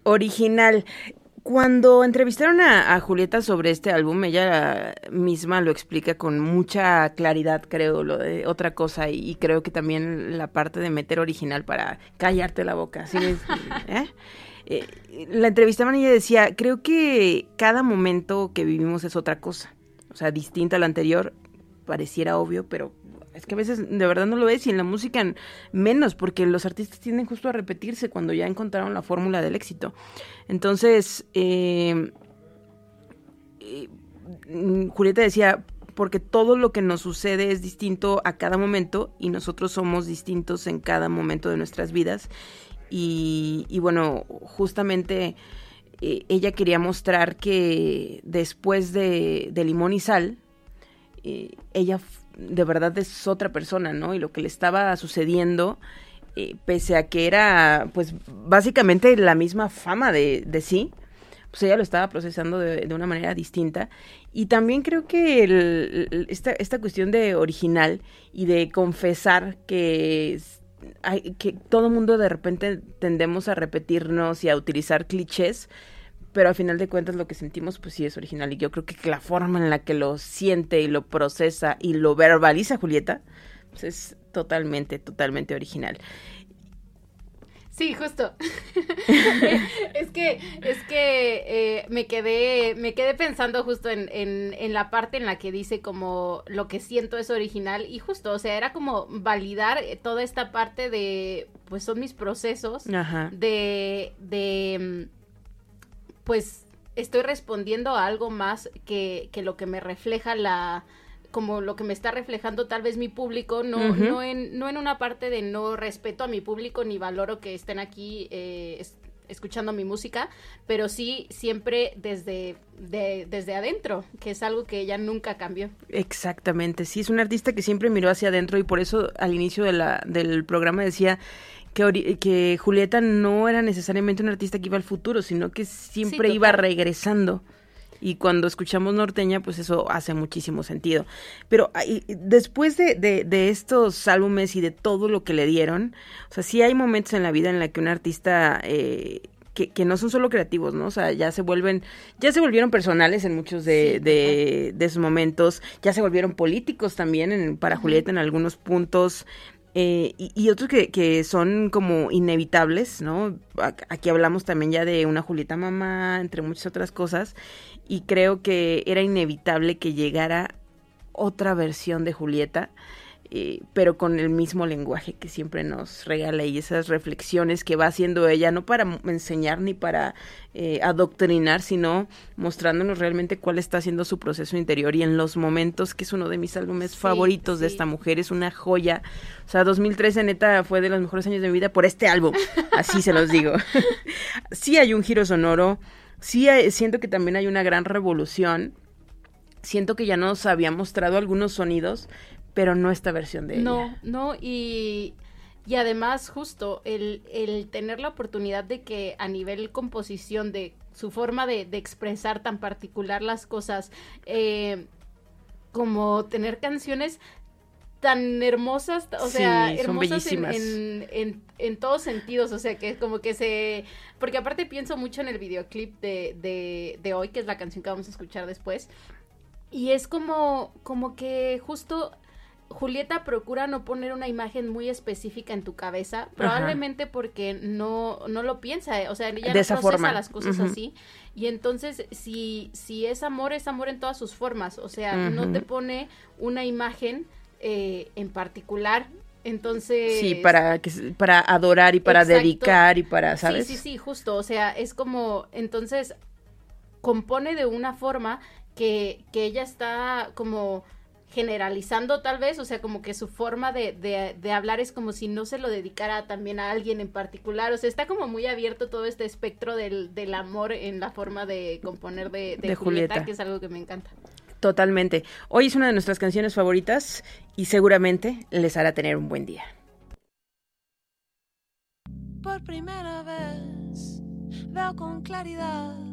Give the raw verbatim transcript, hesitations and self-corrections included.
Original. Cuando entrevistaron a, a Julieta sobre este álbum, ella misma lo explica con mucha claridad, creo, lo de otra cosa, y, y creo que también la parte de meter original para callarte la boca, ¿sí? ¿Eh? Eh, la entrevistaban y ella decía, creo que cada momento que vivimos es otra cosa, o sea, distinta a la anterior, pareciera obvio, pero es que a veces de verdad no lo es, y en la música menos, porque los artistas tienden justo a repetirse cuando ya encontraron la fórmula del éxito. Entonces, eh, eh, Julieta decía, porque todo lo que nos sucede es distinto a cada momento y nosotros somos distintos en cada momento de nuestras vidas. Y, y bueno, justamente eh, ella quería mostrar que después de, de Limón y Sal, eh, ella de verdad es otra persona, ¿no? Y lo que le estaba sucediendo, eh, pese a que era, pues, básicamente la misma fama de, de sí, pues ella lo estaba procesando de, de una manera distinta. Y también creo que el, el, esta, esta cuestión de original y de confesar que, hay, que todo mundo de repente tendemos a repetirnos y a utilizar clichés, pero al final de cuentas lo que sentimos pues sí es original, y yo creo que la forma en la que lo siente y lo procesa y lo verbaliza Julieta pues es totalmente, totalmente original. Sí, justo. es que, es que eh, me quedé, me quedé pensando justo en, en, en la parte en la que dice como lo que siento es original, y justo, o sea, era como validar toda esta parte de, pues son mis procesos. Ajá. de, de pues estoy respondiendo a algo más que, que lo que me refleja la, como lo que me está reflejando tal vez mi público, no, uh-huh. no en, no en una parte de no respeto a mi público ni valoro que estén aquí eh, es, escuchando mi música, pero sí siempre desde, de, desde adentro, que es algo que ella nunca cambió. Exactamente, sí, es una artista que siempre miró hacia adentro, y por eso al inicio de la, del programa decía que, que Julieta no era necesariamente una artista que iba al futuro, sino que siempre sí, iba regresando. Y cuando escuchamos Norteña, pues eso hace muchísimo sentido. Pero y, después de, de, de estos álbumes y de todo lo que le dieron, o sea, sí hay momentos en la vida en la que un artista eh, que, que no son solo creativos, ¿no? O sea, ya se vuelven, ya se volvieron personales en muchos de, sí, de, de esos momentos, ya se volvieron políticos también en, para uh-huh. Julieta en algunos puntos. Eh, y, y otros que, que son como inevitables, ¿no? Aquí hablamos también ya de una Julieta mamá, entre muchas otras cosas, y creo que era inevitable que llegara otra versión de Julieta, eh, pero con el mismo lenguaje que siempre nos regala y esas reflexiones que va haciendo ella, no para enseñar ni para eh, adoctrinar, sino mostrándonos realmente cuál está haciendo su proceso interior, y en los momentos, que es uno de mis álbumes sí, favoritos sí. de esta mujer, es una joya. O sea, dos mil trece neta fue de los mejores años de mi vida por este álbum, así se los digo. Sí hay un giro sonoro, sí hay, siento que también hay una gran revolución, siento que ya nos había mostrado algunos sonidos, pero no esta versión de no, ella. No, no, y, y además justo el, el tener la oportunidad de que a nivel composición, de su forma de, de expresar tan particular las cosas, eh, como tener canciones tan hermosas, o sí, sea, hermosas en, en, en, en todos sentidos, o sea, que como que se, porque aparte pienso mucho en el videoclip de, de, de Hoy, que es la canción que vamos a escuchar después, y es como, como que justo Julieta procura no poner una imagen muy específica en tu cabeza, probablemente Ajá. porque no, no lo piensa, o sea, ella de no esa procesa forma. las cosas uh-huh. así, y entonces si, si es amor, es amor en todas sus formas, o sea, uh-huh. no te pone una imagen eh, en particular, entonces... Sí, para, que, para adorar y para Exacto. dedicar y para, ¿sabes? Sí, sí, sí, justo, o sea, es como, entonces, compone de una forma que, que ella está como... generalizando tal vez, o sea, como que su forma de, de, de hablar es como si no se lo dedicara también a alguien en particular, o sea, está como muy abierto todo este espectro del, del amor en la forma de componer de, de, de Julieta, Julieta, que es algo que me encanta. Totalmente. Hoy es una de nuestras canciones favoritas y seguramente les hará tener un buen día. Por primera vez veo con claridad